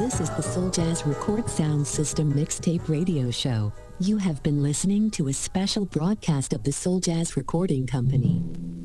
This is the Soul Jazz Record Sound System Mixtape Radio Show. You have been listening to a special broadcast of the Soul Jazz Recording Company.